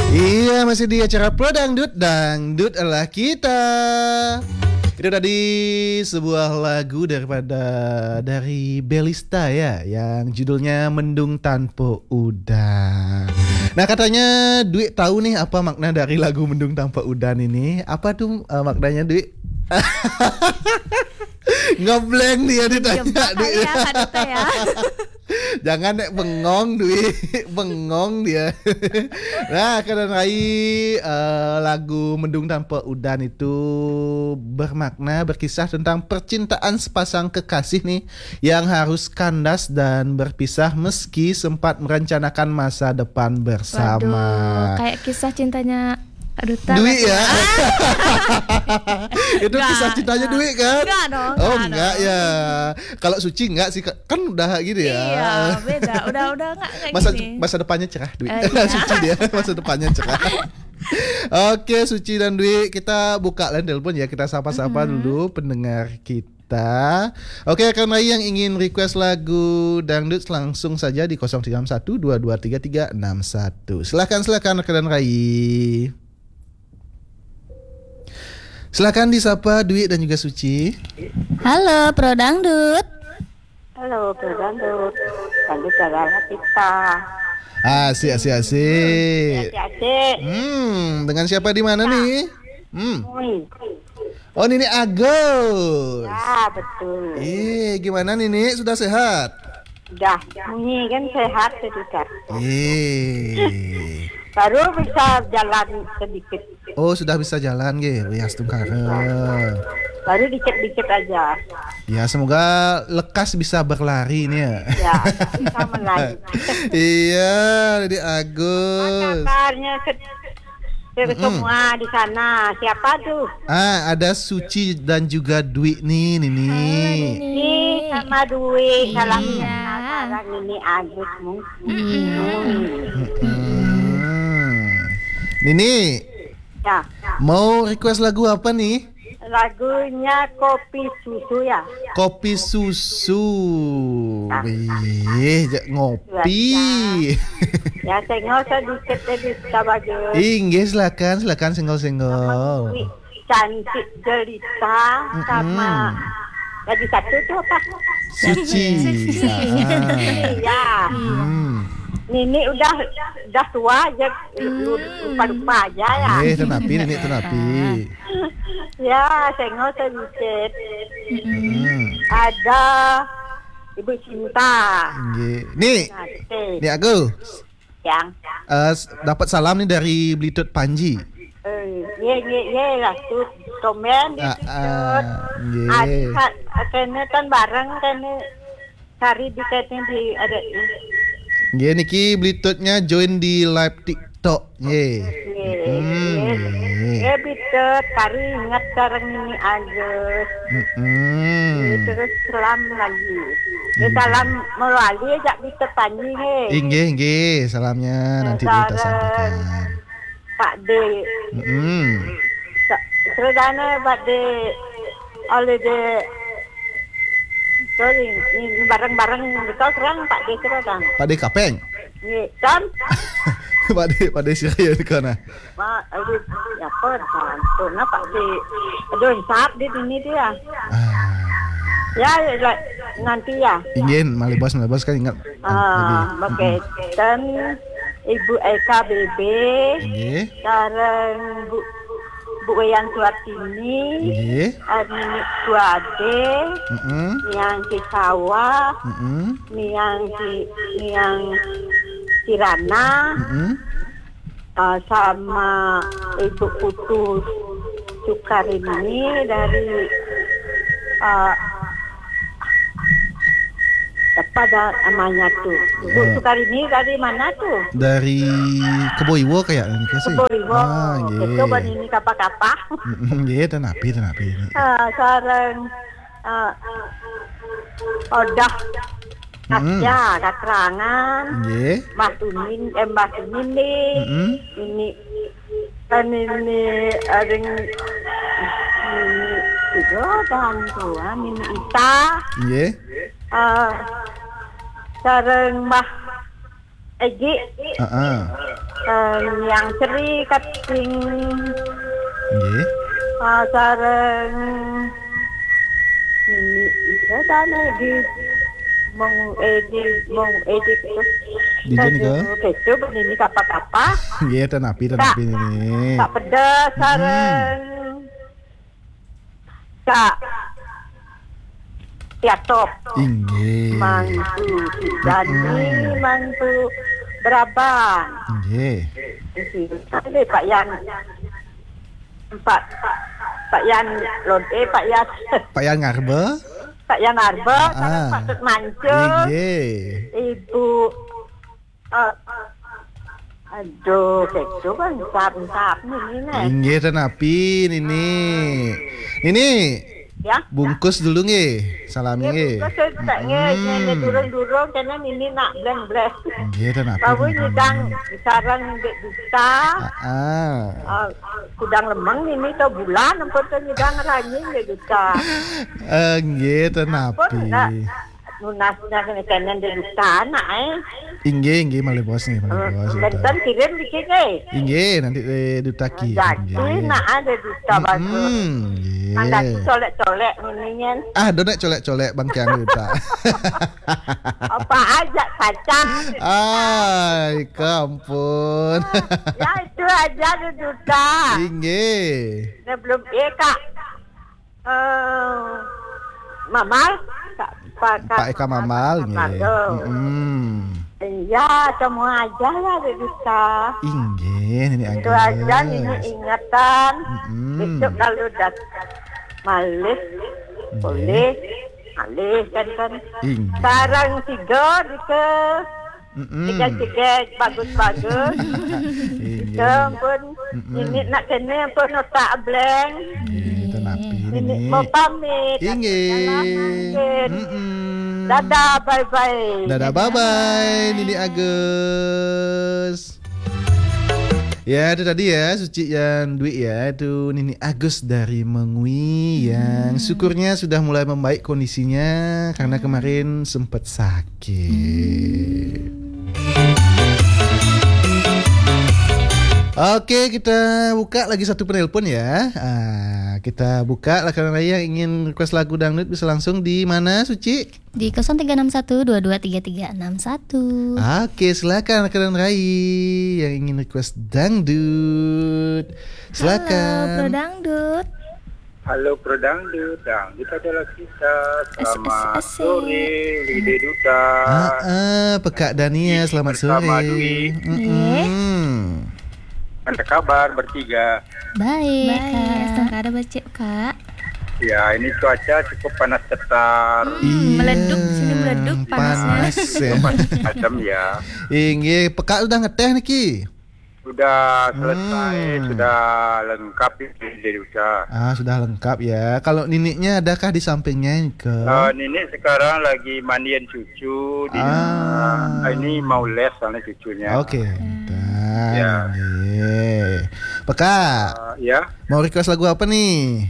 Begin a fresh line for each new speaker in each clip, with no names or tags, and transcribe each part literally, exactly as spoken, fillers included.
Iya, masih di acara Pro Dangdut, Dangdut adalah kita. Itu tadi sebuah lagu daripada dari Belista ya, yang judulnya Mendung Tanpa Udan. Nah, katanya Dwi tahu nih apa makna dari lagu Mendung Tanpa Udan ini. Apa tuh uh, maknanya, Dwi? Ngeblank dia ditanya Dwi.
Ya, Kak ya.
Jangan nek bengong Dwi, bengong dia. Nah, kadang Rai uh, lagu Mendung Tanpa Udan itu bermakna berkisah tentang percintaan sepasang kekasih nih yang harus kandas dan berpisah meski sempat merencanakan masa depan bersama.
Waduh, kayak kisah cintanya Aduta
Dwi ya. Itu
Nggak,
kisah cintanya
nggak.
Dwi kan?
Enggak dong.
Oh
enggak
enggak
dong.
ya. Kalau Suci enggak sih, kan udah gitu ya.
Iya, beda. Udah udah enggak kayak
Masa
gini.
masa depannya cerah Dwi.
Eh, iya.
Suci dia masa depannya cerah. Oke, Suci dan Dwi, kita buka line telepon ya. Kita sapa-sapa mm-hmm. dulu pendengar kita. Oke, karena yang ingin request lagu dangdut langsung saja di nol tiga satu dua dua tiga tiga enam satu. Silakan silakan rekan Rai. Silakan disapa Dwi dan juga Suci.
Halo, Pro Dangdut.
Halo, Pro Dangdut. Dangdut adalah kita.
Asik, asik, asik.
Adik-adik.
Hmm, dengan siapa di mana nih? Hmm.
Ui.
Oh, Nini Agus.
Ya, betul.
Eh, gimana Nini? Sudah sehat?
Udah, Mui kan sehat sedikit.
Eh.
Baru bisa jalan sedikit.
Oh, sudah bisa jalan ge, wias tungkara.
Baru dikit-dikit aja.
Ya, semoga lekas bisa berlari nih ya.
Ya, bisa melaju.
Iya, Nini Agus.
Kabarnya ke- ke semua di sana. Siapa tuh?
Ah, ada Suci dan juga Dwi nih, Nini.
Ini sama Dwi. Salam
Iya.
sekarang ini Agus mungkin.
Hmm. Nini,
Ya,
mau request lagu apa nih?
lagunya Kopi Susu ya.
Kopi susu. Wih, ja- ngopi.
Ya, senggol sedikit jadi bisa bagus.
Inggih, silakan, silakan senggol-senggol.
Wih, cantik jelita sama jadi satu tuh apa?
Suci. Ah.
Iya.
Hmm.
Nini udah udah tua aja, lupa-lupa aja ya.
Eh, tenapi, Nini tenapi.
Ya, senggol sedikit.
Hmm.
Ada Ibu Cinta.
Inggih. Nih,
Nanti
nih aku
yang
eh, dapat salam nih dari Blitut Panji.
eh ye ye ye lah tuh tomen di
Ah, ah, nggih.
ada kene kan bareng kene cari di kene di ada
Nggih, niki Blitutnya join di live TikTok. Nggih. Hmm.
ye bisa cari ingat sareng ini Agus.
Hmm.
Terus salam lagi. Ya salam melalui aja bisa tanya he.
Inggih, inggih, salamnya nanti kita sampaikan.
Pak D.
Hmm.
Serdana Pak D. Oleh de Sorry, ini bareng-bareng betul serang Pak D serang.
Pak D Kapeng.
Ini kan,
Pak D, Pak D siapa di kana?
Pak, aduh, ya apa kan? Karena Pak D, aduh, sahab di sini dia.
Ah.
Ya, ya, nanti ya.
Ingin malibas malibas kan ingat.
Ah, oke. Dan Ibu Eka B B,
Nggih.
sekarang Bu Bu Yang Suartini,
Nggih.
Ani Suade,
Heeh.
Niang Cisawa,
Heeh.
Niang Ci Niang Kirana,
Heeh.
uh, sama Ibu Putu Sukarini dari uh, apa dah namanya tuh? Bu
Ya.
Sukarini dari mana tuh?
Dari Keboiwo kayaknya nih sih.
Keboriwo.
Ah, nggih.
Itu ban ini kapal-kapal.
Heeh, nggih, tenapi tenapi.
Ah, sareng uh, odah
Mm-mm.
ya keterangan
Nggih.
Mbak Tunin eh Mbak Tunin nih
Mm-mm.
ini kan ini ada ini itu dan tuan ini Ita
Nggih.
ah sareng Mbah Egi
Heeh.
um, yang ceri kating
Nggih.
uh, sareng ini bisa sana di mong edit mong edit itu.
Di jenis ke?
Kecu begini kapa-kapa.
Nggih, tenapi tenapi ini.
Tak pedas sareng. Tak tiatop.
Inggih.
Mantu Dani, mantu Berabang.
Nggih.
Ini Pak Yan. Pak Pak Yan Lonte, Pak Yan.
Pak Yan Ngarbe.
Pak Yan Arba,
Ah.
Pak Tut Mancung.
Inggih.
Ibu uh, aduh, itu kan sap-sap ini nih.
Inggih tenapi nini. Nini,
Ya.
bungkus dulu nggih. Salami
Ya,
nggih.
bukan saya nge durung-durung karena ini nak bleng-bleng.
Nggih tenapi.
Baru
nini.
nyidang sarang dek duta.
Ah.
Uh, kudang lemeng ini tuh bulan ampun tuh nyidang ranyi dek duta.
Eh, nggih tenapi.
Ampun nak lunasnya kena kanan dek duta anak eh.
Inggih, inggih malih bos nih, malih bos.
Benten kirim dikit eh.
Inggih, nanti eh, dutaki.
Jadi nak ada duta bagus.
Hmm,
Anda
nggih.
colek-colek ini nyen.
Ah, donek colek-colek Bang Kiang duta.
Apa aja kacang.
Ay, kampun.
Ya itu aja ada duta.
Inggih.
Dia belum eh kak. Eh, Mamal kak Pak
Pak Eka Mamal nggih.
Mamal.
Heeh.
Iya, semua aja lah ada duta.
Inggih, ini
Itu
Agus.
aja ini ingatan.
Mm-mm.
Besok kalau udah malih, boleh, malih kan kan.
Inggih.
Sekarang tiga ke
Mm-mm.
tiga-tiga bagus-bagus.
Inggih.
Kita pun
Mm-mm.
ini nak kena pun otak bleng.
Inggih, tenapi
Ini
ini.
mau pamit.
Inggih. Mm-mm.
Dadah, bye-bye.
Dadah, bye-bye, Nini Agus. Ya, itu tadi ya, Suci yang Dwi ya, itu Nini Agus dari Mengui yang syukurnya sudah mulai membaik kondisinya karena kemarin sempat sakit. Oke, kita buka lagi satu penelpon ya. Ah, kita buka lah karena yang ingin request lagu dangdut bisa langsung di mana, Suci?
Di nol tiga enam satu dua dua tiga tiga enam satu.
Oke, silakan rekan Rai yang ingin request dangdut.
Halo, Pro
Silakan.
Dangdut.
Halo Prodangdut, Dangdut adalah kita. Selamat
S S S.
sore, Lide Duta.
Ah, ah, Pekak Dania, selamat
Bersama
sore.
Dwi.
Mm-mm.
Apa kabar bertiga?
Baik,
Baik.
Kak. Kak ada baca, Kak.
Ya, ini cuaca cukup panas tetar.
Iya,
meleduk, sini meleduk panasnya.
panas ya.
Macam ya.
Inggih, Pekak udah ngeteh niki.
Sudah selesai,
Hmm.
sudah lengkap ini Lide Duta.
Ah, sudah lengkap ya. Kalau niniknya adakah di sampingnya ke?
Uh, Nenek sekarang lagi mandian cucu. Di,
Ah.
uh, ini mau les soalnya cucunya.
Oke, bentar.
Ya.
Inggih. Pekak,
Uh, ya,
mau request lagu apa nih?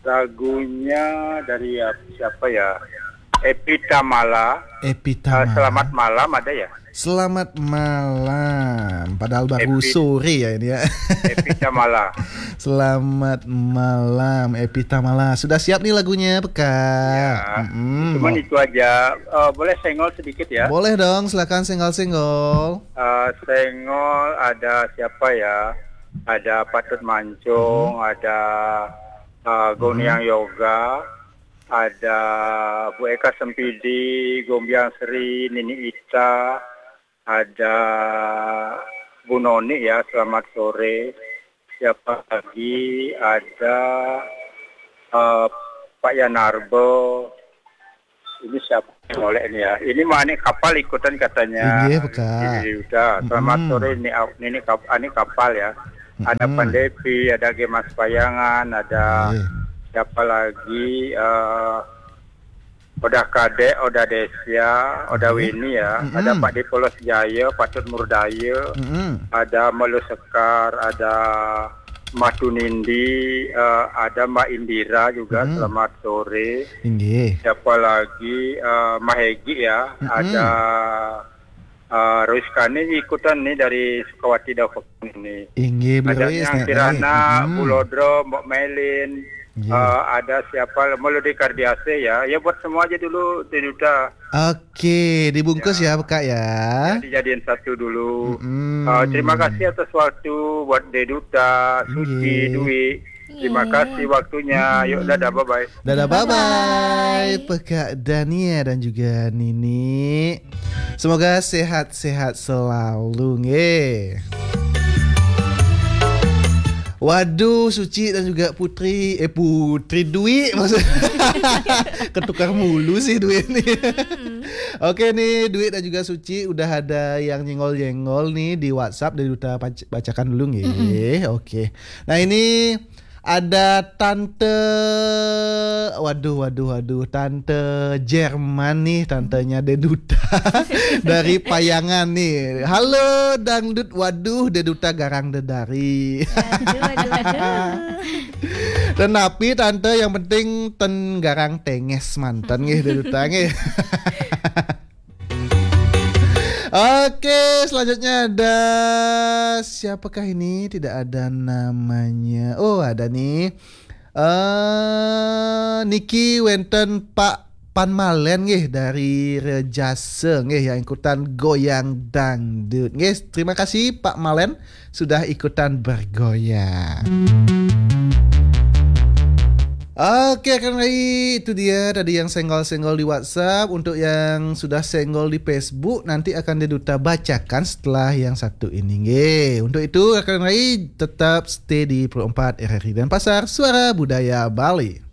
lagunya dari uh, siapa ya? Epitamala.
Epitama.
Uh, selamat malam ada ya?
Selamat malam. Padahal baru
Epi-
sore ya ini ya.
Epitamala.
Selamat malam Epitamala. Sudah siap nih lagunya, Pekak?
Ya,
Mm-mm.
cuman itu aja. Uh, boleh senggol sedikit ya?
Boleh dong, silakan senggol-senggol.
Uh, senggol ada siapa ya? Ada Patut Mancung, ada uh, Goniang Yoga, ada Bu Eka Sempidi, Gombiang Sri, Nini Ita, ada Bu Noni ya, selamat sore. Siapa lagi? Ada uh, Pak Yanarbo. Ini siapa yang oleh ini ya? Ini mana kapal ikutan katanya.
Iya, Pekak.
Ini udah. Selamat
Mm-mm.
sore ini ini kap, ini kapal ya. Ada
Mm-mm.
Pandepi, ada Gemas Payangan, ada
Iya.
siapa lagi? Uh, Oda Kade, Oda Desya, Oda Winnie ya.
Mm-mm.
Ada Pak Dipolos Jaya, Patut Murdaya,
Mm-mm.
ada Melu Sekar, ada Mbak Tunindi, uh, ada Mbak Indira juga.
Mm.
Selamat sore.
Inggih.
Siapa lagi? Uh, Mahegi ya.
Mm-mm.
Ada uh, Rizka ni ikutan ni dari Sukawati Daufak ini.
Inggih
Ada
beli
yang Kirana, Bulodro, Mbok Melin,
Yeah.
uh, ada siapa Melodi Kardiase ya. Ya buat semua aja dulu Deduta.
Oke, dibungkus ya, Kak ya.
Dijadiin satu dulu.
Mm-mm.
Uh, terima kasih atas waktu buat Deduta, Suci,
Inggih.
Dwi. Terima kasih waktunya. Yuk dadah bye bye.
Dadah bye-bye Pekak Dania dan juga Nini. Semoga sehat-sehat selalu nge. Waduh, Suci dan juga Putri, eh Putri Dwi maksudnya. Ketukar mulu sih Dwi ini. Oke nih, Dwi dan juga Suci udah ada yang nyengol-nyengol nih di WhatsApp, dari udah bacakan dulu nih. Oke. Nah, ini ada tante, waduh waduh waduh, tante Jerman nih, tantenya Deduta dari Payangan nih. Halo dangdut, waduh Deduta garang dedari.
Aduh, aduh, aduh.
Dan napi tante yang penting ten garang tenges mantan nih Deduta nih. Oke, selanjutnya ada siapakah ini? Tidak ada namanya. Oh, ada nih. Eh, uh, Niki Wenten Pak Panmalen nggih dari Rejase nggih yang ikutan goyang dangdut. Nggih, terima kasih Pak Malen sudah ikutan bergoyang. Oke, karena itu dia tadi yang senggol-senggol di WhatsApp. Untuk yang sudah senggol di Facebook, nanti akan Deduta bacakan setelah yang satu ini. Nge. Untuk itu, karena tetap stay di Pro empat R R I Denpasar, Suara Budaya Bali.